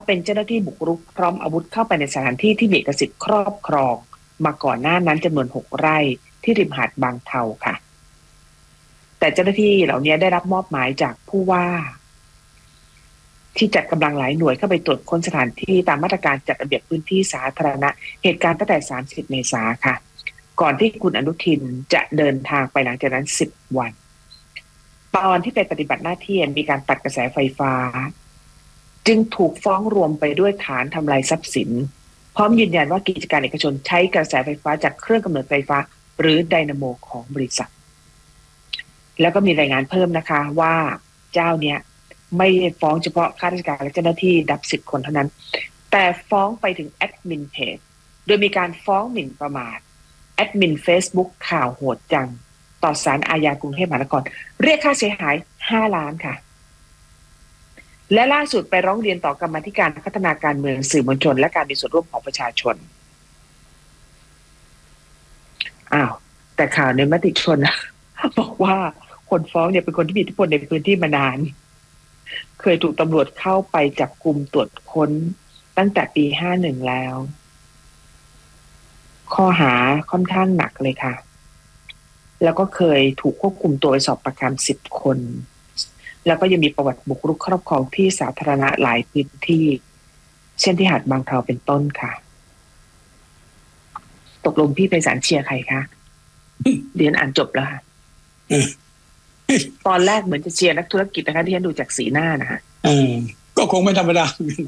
เป็นเจ้าหน้าที่บุกรุกพร้อมอาวุธเข้าไปในสถานที่ที่มีเอกสิทธิ์ครอบครองมาก่อนหน้านั้นจำนวน6 ไร่ที่ริมหาดบางเทาค่ะแต่เจ้าหน้าที่เหล่านี้ได้รับมอบหมายจากผู้ว่าที่จัดกำลังหลายหน่วยเข้าไปตรวจค้นสถานที่ตามมาตรการจัดระเบียบพื้นที่สาธารณะเหตุการณ์ตั้งแต่30 เมษายนค่ะก่อนที่คุณอนุทินจะเดินทางไปหลังจากนั้น10 วันตอนที่ไปปฏิบัติหน้าที่มีการตัดกระแสไฟฟ้าจึงถูกฟ้องรวมไปด้วยฐานทำลายทรัพย์สินพร้อมยืนยันว่ากิจการเอกชนใช้กระแสไฟฟ้าจากเครื่องกำเนิดไฟฟ้าหรือไดนาโมของบริษัทแล้วก็มีรายงานเพิ่มนะคะว่าเจ้าเนี้ยไม่ได้ฟ้องเฉพาะข้าราชการและเจ้าหน้าที่ดับ10 คนเท่านั้นแต่ฟ้องไปถึงแอดมินเพจโดยมีการฟ้องหมิ่นประมาทแอดมิน Facebook ข่าวโหดจังต่อศาลอาญากรุงเทพมหานครเรียกค่าเสียหาย5 ล้านค่ะและล่าสุดไปร้องเรียนต่อกรรมาธิการพัฒนาการเมืองสื่อมวลชนและการมีส่วนร่วมของประชาชนแต่ข่าวในมติชนบอกว่าคนฟ้องเนี่ยเป็นคนที่มีอิทธิพลในพื้นที่มานานเคยถูกตำรวจเข้าไปจับกุมตรวจค้นตั้งแต่ปี51แล้วข้อหาค่อนข้างหนักเลยค่ะแล้วก็เคยถูกควบคุมตัวไปสอบปากคำ10 คนแล้วก็ยังมีประวัติบุกรุกครอบครองที่สาธารณะหลายพื้นที่เช่นที่หาดบางเทาเป็นต้นค่ะตกลงพี่ไพศาลเชียร์ใครคะเรียนอ่านจบแล้วค่ะตอนแรกเหมือนจะเชียร์นักธุรกิจนะคะที่ฉันดูจากสีหน้านะฮะก็คงไม่ธรรมดา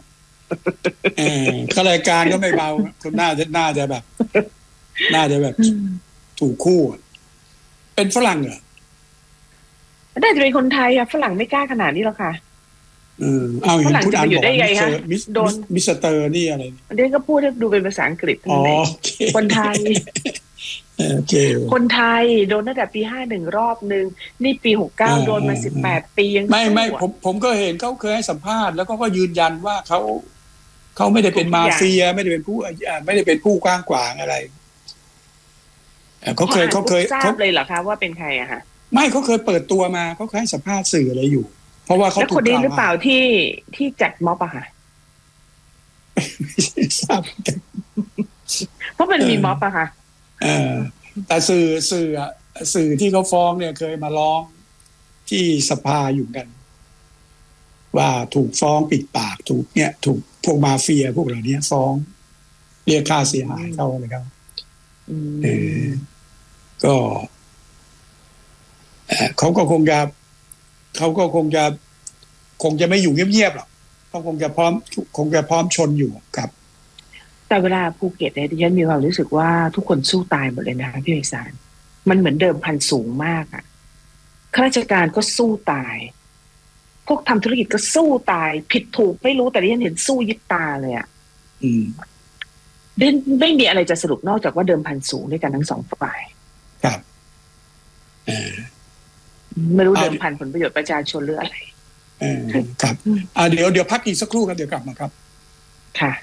ข้ารายการก็ไม่เบาคนน่าจะแบบถูกคู่เป็นฝรั่งเหรอน่าจะเป็นคนไทยอะฝรั่งไม่กล้าขนาดนี้หรอกค่ะเอาอย่างพูดอ่านบอกโดนมิสเตอร์นี่อะไรเดี๋ยวก็พูดให้ดูเป็นภาษาอังกฤษคนไทยคนไทยโดนตั้งแต่ปี51 รอบนึงนี่ปี69โดนมา18 ปียังไม่ผมก็เห็นเขาเคยให้สัมภาษณ์แล้วก็ยืนยันว่าเขาไม่ได้เป็นมาเฟียไม่ได้เป็นผู้กว้างขวางอะไรเขาเคยทราบเลยเหรอคะว่าเป็นใครอะฮะไม่เขาเคยเปิดตัวมาเขาเคยให้สัมภาษณ์สื่ออะไรอยู่เพราะว่าเขาถูกกล่าวว่าแล้วคนนี้หรือเปล่าที่จัดม็อบอะค่ะไม่ทราบเพราะมันมีม็อบอะค่ะแต่สื่อที่เขาฟ้องเนี่ยเคยมาร้องที่สภาอยู่กันว่าถูกฟ้องปิดปากถูกพวกมาเฟียพวกเหล่านี้ฟ้องเรียกค่าเสียหายเขาเลยครับก็เขาก็คงจะไม่อยู่เงียบๆหรอกเขาคงจะพร้อมชนอยู่ครับแต่เวลาภูเก็ตเนี่ยดิฉันมีความรู้สึกว่าทุกคนสู้ตายหมดเลยนะคะพี่ไพศาลมันเหมือนเดิมพันสูงมากอะข้าราชการก็สู้ตายพวกทำธุรกิจก็สู้ตายผิดถูกไม่รู้แต่ดิฉันเห็นสู้ยิบตาเลยอะไม่มีอะไรจะสรุปนอกจากว่าเดิมพันสูงด้วยกันทั้งสองฝ่ายครับไม่รู้เดิมพันผลประโยชน์ประชาชนหรืออะไรครับเดี๋ยวพักอีกสักครู่ครับเดี๋ยวกลับมาครับค่ะ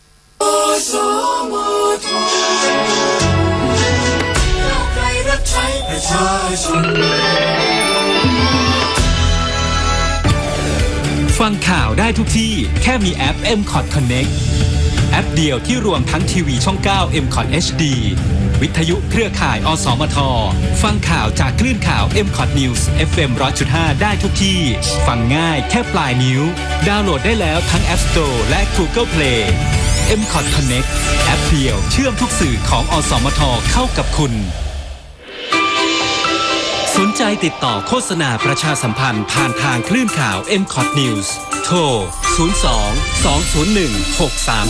ฟังข่าวได้ทุกที่แค่มีแอป MCOT Connect แอปเดียวที่รวมทั้งทีวีช่อง 9 MCOT HD วิทยุเครือข่ายอสมทฟังข่าวจากคลื่นข่าว MCOT News FM 100.5 ได้ทุกที่ฟังง่ายแค่ปลายนิ้วดาวน์โหลดได้แล้วทั้ง App Store และ Google Play MCOT Connect แอปเดียวเชื่อมทุกสื่อของอสมทเข้ากับคุณสนใจติดต่อโฆษณาประชาสัมพันธ์ผ่านทางคลื่นข่าว MCOT News โทร 02-201-6355